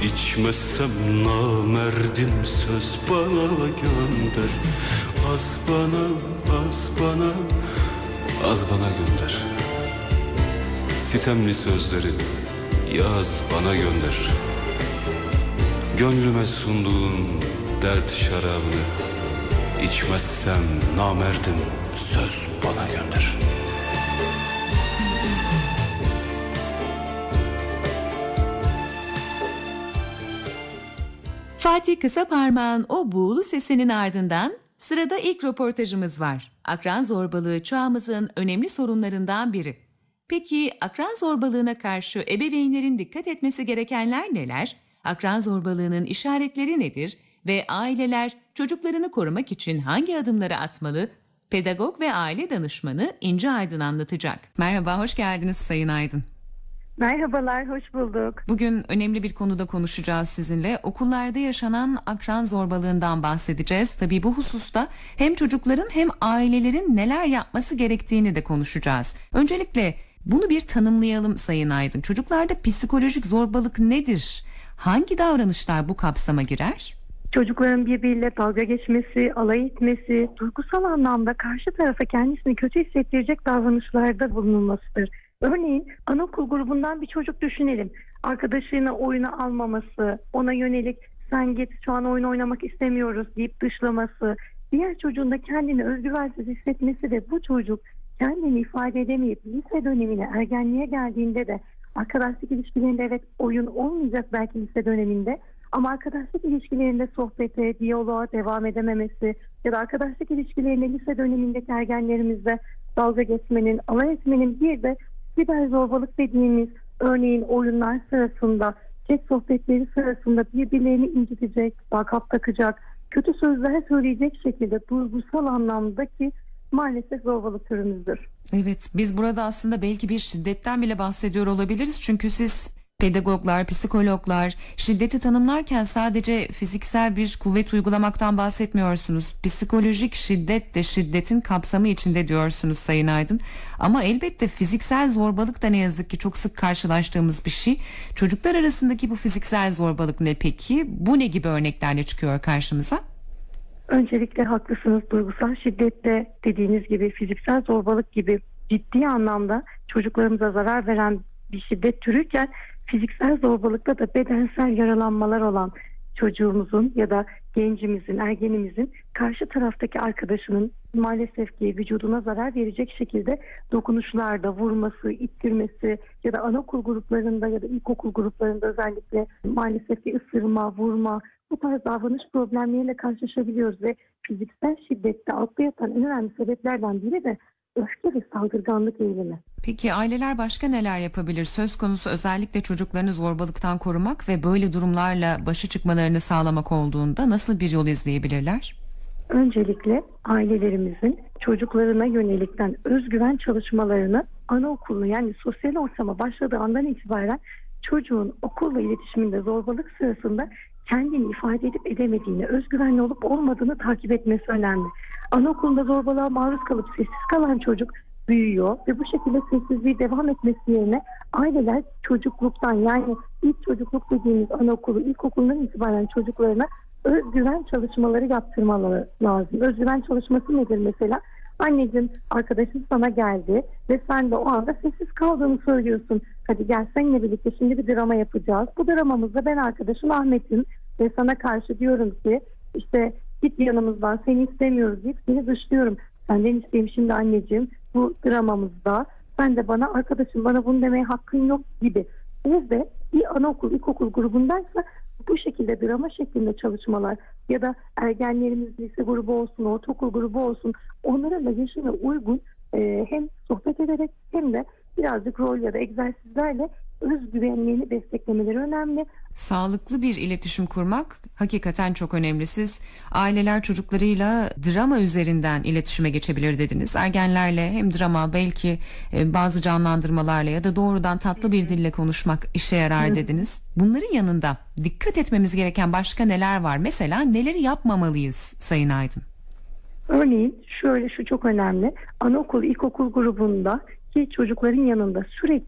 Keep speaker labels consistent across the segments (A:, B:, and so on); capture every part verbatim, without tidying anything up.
A: İçmezsem namerdim söz bana gönder. Az bana, az bana, az bana gönder. Sitemli sözleri yaz bana gönder. Gönlüme sunduğun dert şarabını içmezsem namerdim söz bana gönder.
B: Fatih Kısaparmak'ın o buğulu sesinin ardından sırada ilk röportajımız var. Akran zorbalığı çağımızın önemli sorunlarından biri. Peki akran zorbalığına karşı ebeveynlerin dikkat etmesi gerekenler neler? Akran zorbalığının işaretleri nedir? Ve aileler çocuklarını korumak için hangi adımları atmalı? Pedagog ve aile danışmanı İnce Aydın anlatacak. Merhaba, hoş geldiniz Sayın Aydın.
C: Merhabalar, hoş bulduk.
B: Bugün önemli bir konuda konuşacağız sizinle. Okullarda yaşanan akran zorbalığından bahsedeceğiz. Tabii bu hususta hem çocukların hem ailelerin neler yapması gerektiğini de konuşacağız. Öncelikle bunu bir tanımlayalım Sayın Aydın. Çocuklarda psikolojik zorbalık nedir? Hangi davranışlar bu kapsama girer?
C: Çocukların birbiriyle dalga geçmesi, alay etmesi, duygusal anlamda karşı tarafa kendisini kötü hissettirecek davranışlarda bulunulmasıdır. Örneğin anaokul grubundan bir çocuk düşünelim. Arkadaşını oyuna almaması, ona yönelik sen git şu an oyun oynamak istemiyoruz deyip dışlaması, diğer çocuğun da kendini özgüvensiz hissetmesi ve bu çocuk kendini ifade edemeyip lise dönemine, ergenliğe geldiğinde de arkadaşlık ilişkilerinde evet oyun olmayacak belki lise döneminde ama arkadaşlık ilişkilerinde sohbete, diyaloğa devam edememesi ya da arkadaşlık ilişkilerinde lise dönemindeki ergenlerimizde dalga geçmenin, alay etmenin bir de siber zorbalık dediğimiz örneğin oyunlar sırasında, chat sohbetleri sırasında birbirlerini incitecek, lakap takacak, kötü sözler söyleyecek şekilde duygusal anlamdaki maalesef zorbalık türümüzdür.
B: Evet, biz burada aslında belki bir şiddetten bile bahsediyor olabiliriz. Çünkü siz pedagoglar, psikologlar şiddeti tanımlarken sadece fiziksel bir kuvvet uygulamaktan bahsetmiyorsunuz. Psikolojik şiddet de şiddetin kapsamı içinde diyorsunuz Sayın Aydın. Ama elbette fiziksel zorbalık da ne yazık ki çok sık karşılaştığımız bir şey. Çocuklar arasındaki bu fiziksel zorbalık ne peki? Bu ne gibi örneklerle çıkıyor karşımıza?
C: Öncelikle haklısınız. Duygusal şiddette dediğiniz gibi fiziksel zorbalık gibi ciddi anlamda çocuklarımıza zarar veren bir şiddet türüyken fiziksel zorbalıkta da bedensel yaralanmalar olan çocuğumuzun ya da gencimizin, ergenimizin karşı taraftaki arkadaşının maalesef ki vücuduna zarar verecek şekilde dokunuşlarda vurması, ittirmesi ya da anaokul gruplarında ya da ilkokul gruplarında özellikle maalesef ki ısırma, vurma, bu tarz davranış problemleriyle karşılaşabiliyoruz ve fiziksel şiddette altta yatan en önemli sebeplerden biri de öfke ve saldırganlık eğilimi.
B: Peki aileler başka neler yapabilir? Söz konusu özellikle çocuklarını zorbalıktan korumak ve böyle durumlarla başa çıkmalarını sağlamak olduğunda nasıl bir yol izleyebilirler?
C: Öncelikle ailelerimizin çocuklarına yönelikten özgüven çalışmalarını anaokuluna yani sosyal ortama başladığı andan itibaren çocuğun okulla iletişiminde zorbalık sırasında kendini ifade edip edemediğini, özgüvenli olup olmadığını takip etmesi önemli. Anaokulunda zorbalığa maruz kalıp sessiz kalan çocuk büyüyor ve bu şekilde sessizliği devam etmesi yerine aileler çocukluktan yani ilk çocukluk dediğimiz anaokulu, ilkokulundan itibaren çocuklarına özgüven çalışmaları yaptırmaları lazım. Özgüven çalışması nedir mesela? Anneciğim arkadaşın sana geldi ve sen de o anda sessiz kaldığını söylüyorsun. Hadi gel seninle birlikte şimdi bir drama yapacağız. Bu dramamızda ben arkadaşın Ahmet'im ve sana karşı diyorum ki işte git yanımızdan seni istemiyoruz deyip seni dışlıyorum. Senden isteyeyim şimdi anneciğim bu dramamızda sen de bana arkadaşım bana bunu demeye hakkın yok gibi. Evde bir anaokul, ilkokul grubundaysa bu şekilde drama şeklinde çalışmalar ya da ergenlerimiz lise grubu olsun, ortaokul grubu olsun onların da yaşına uygun e, hem sohbet ederek hem de birazcık rol ya da egzersizlerle özgüvenliğini desteklemeleri önemli.
B: Sağlıklı bir iletişim kurmak hakikaten çok önemli. Siz aileler çocuklarıyla drama üzerinden iletişime geçebilir dediniz. Ergenlerle hem drama belki bazı canlandırmalarla ya da doğrudan tatlı bir dille konuşmak işe yarar dediniz. Bunların yanında dikkat etmemiz gereken başka neler var? Mesela neleri yapmamalıyız Sayın Aydın?
C: Örneğin şöyle şu çok önemli. Anaokul, ilkokul grubunda ki çocukların yanında sürekli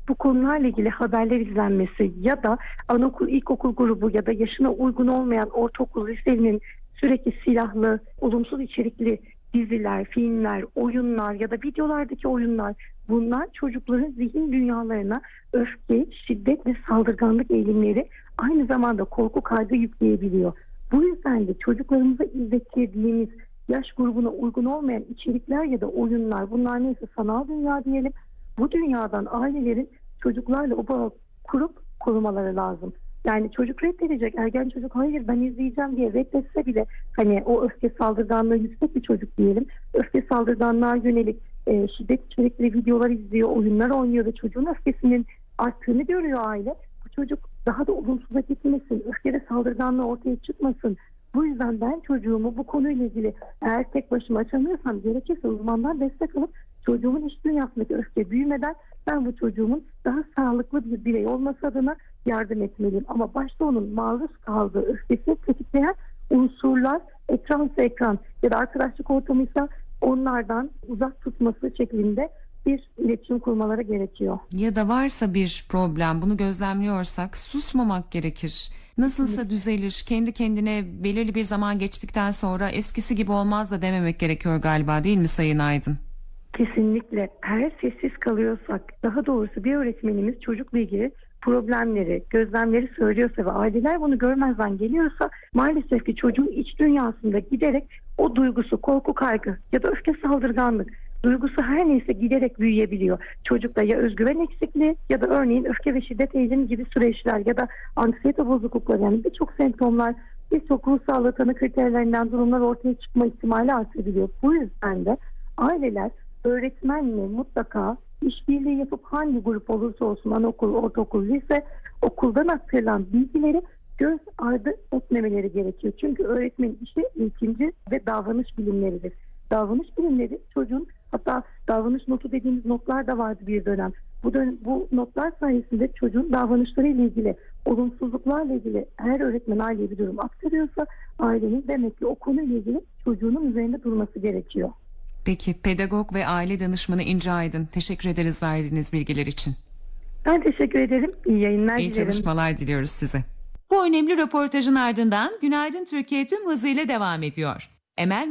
C: bu konularla ilgili haberler izlenmesi ya da anaokul, ilkokul grubu ya da yaşına uygun olmayan ortaokul liselerinin sürekli silahlı, olumsuz içerikli diziler, filmler, oyunlar ya da videolardaki oyunlar, bunlar çocukların zihin dünyalarına öfke, şiddet ve saldırganlık eğilimleri, aynı zamanda korku, kaygı yükleyebiliyor. Bu yüzden de çocuklarımıza izlettirdiğimiz yaş grubuna uygun olmayan içerikler ya da oyunlar, bunlar neyse sanal dünya diyelim, bu dünyadan ailelerin çocuklarla o bağı kurup korumaları lazım. Yani çocuk reddedecek, ergen çocuk hayır ben izleyeceğim diye reddetse bile, hani o öfke saldırganlığı yüksek bir çocuk diyelim, öfke saldırganlığa yönelik e, şiddet içerikli videolar izliyor, oyunlar oynuyor ve çocuğun öfkesinin arttığını görüyor aile. Bu çocuk daha da olumsuza gitmesin, öfke ve saldırganlığı ortaya çıkmasın. Bu yüzden ben çocuğumu bu konuyla ilgili eğer tek başıma açamıyorsam gerekirse uzmandan destek alıp çocuğumun iç dünyasındaki öfke büyümeden ben bu çocuğumun daha sağlıklı bir birey olması adına yardım etmeliyim. Ama başta onun maruz kaldığı öfkesi tetikleyen unsurlar, ekransa ekran ya da arkadaşlık ortamıysa onlardan uzak tutması şeklinde bir iletişim kurmaları gerekiyor.
B: Ya da varsa bir problem, bunu gözlemliyorsak susmamak gerekir. Nasılsa düzelir, kendi kendine belirli bir zaman geçtikten sonra eskisi gibi olmaz da dememek gerekiyor galiba, değil mi Sayın Aydın?
C: Kesinlikle. Eğer sessiz kalıyorsak, daha doğrusu bir öğretmenimiz çocukla ilgili problemleri, gözlemleri söylüyorsa ve aileler bunu görmezden geliyorsa, maalesef ki çocuğun iç dünyasında giderek o duygusu, korku, kaygı ya da öfke, saldırganlık duygusu her neyse giderek büyüyebiliyor. Çocukta ya özgüven eksikliği ya da örneğin öfke ve şiddet eğilimi gibi süreçler ya da anksiyete bozuklukları, yani birçok semptomlar, birçok ruh sağlığı tanı kriterlerinden durumlar ortaya çıkma ihtimali artabiliyor. Bu yüzden de aileler öğretmenle mutlaka işbirliği yapıp hangi grup olursa olsun, anaokul, ortaokul, lise, okuldan aktarılan bilgileri göz ardı etmemeleri gerekiyor. Çünkü öğretmenin işi eğitimci ve davranış bilimleridir. Davranış bilimleri çocuğun, hatta davranış notu dediğimiz notlar da vardı bir dönem. Bu, dön- bu notlar sayesinde çocuğun davranışları ile ilgili, olumsuzluklarla ilgili her öğretmen aileye bir durum aktarıyorsa ailenin demek ki o konuyla ilgili çocuğunun üzerinde durması gerekiyor.
B: Peki, pedagog ve aile danışmanı İnce Aydın, teşekkür ederiz verdiğiniz bilgiler için.
C: Ben teşekkür ederim. İyi yayınlar
B: İyi
C: dilerim.
B: çalışmalar diliyoruz size. Bu önemli röportajın ardından Günaydın Türkiye tüm hızıyla devam ediyor. Emel